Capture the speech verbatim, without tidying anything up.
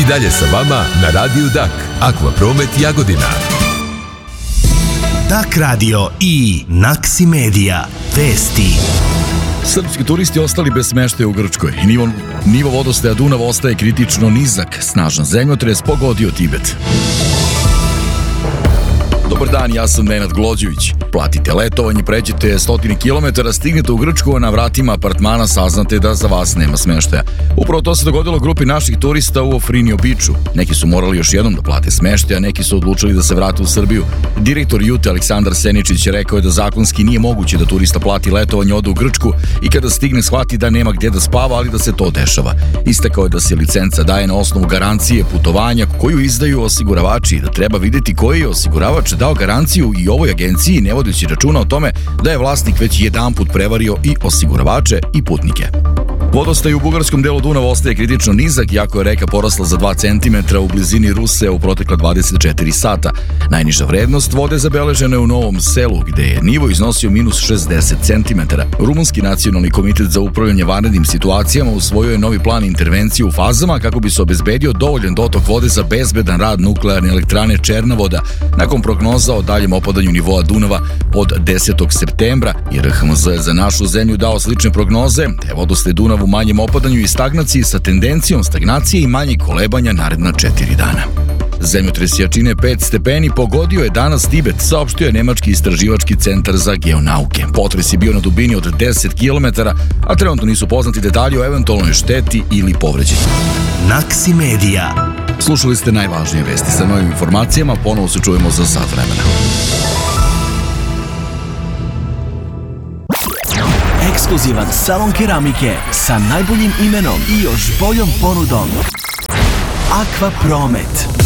I dalje sa vama na Radiju Dak, Akvapromet Jagodina. Dak radio i Naksi Medija. Vesti. Srpski turisti ostali bez smeštaja u Grčkoj. Nivo, nivo vodostaja Dunava ostaje kritično nizak. Snažan zemljotres pogodio Tibet. Dobar dan, ja sam Nenad Glođević. Platite letovanje, pređete stotine kilometara, stignete u Grčku, a na vratima apartmana saznate da za vas nema smeštaja. Upravo to se dogodilo grupi naših turista u Ofrinio Biču. Neki su morali još jednom da plate smeštaja, neki su odlučili da se vrate u Srbiju. Direktor Jute Aleksandar Seničić rekao je da zakonski nije moguće da turista plati letovanje, ode u Grčku i kada stigne shvati da nema gdje da spava, ali da se to dešava. Istakao je da se licenca daje na osnovu garancije putovanja koju izdaju osiguravači, da treba vidjeti koji je osiguravač dao garanciju i ovoj agenciji, ne vodeći računa o tome da je vlasnik već jedanput prevario i osiguravače i putnike. Vodostaj u bugarskom delu Dunava ostaje kritično nizak, iako je reka porasla za dva centimetra u blizini Ruse u protekla dvadeset četiri sata. Najniža vrednost vode zabeležena je u Novom Selu, gde je nivo iznosio minus šezdeset centimetara. Rumunski nacionalni komitet za upravljanje vanrednim situacijama usvojio je novi plan intervencije u fazama kako bi se obezbedio dovoljan dotok vode za bezbedan rad nuklearne elektrane Černovoda, nakon prognoza o daljem opadanju nivoa Dunava od desetog septembra. I R H M Z je za našu zemlju dao slične prognoze, te vodostaj Dunava u manjem opadanju i stagnaciji sa tendencijom stagnacije i manjeg kolebanja naredna četiri dana. Zemljotres jačine pet stepeni pogodio je danas Tibet, saopštio je Nemački istraživački centar za geonauke. Potres je bio na dubini od deset kilometara, a trenutno nisu poznati detalji o eventualnoj šteti ili povređenju. Naksi Medija. Slušali ste najvažnije vesti. Sa novim informacijama ponovo se čujemo za sat vremena. Ekskluzivan salon keramike sa najboljim imenom i još boljom ponudom. Akvapromet.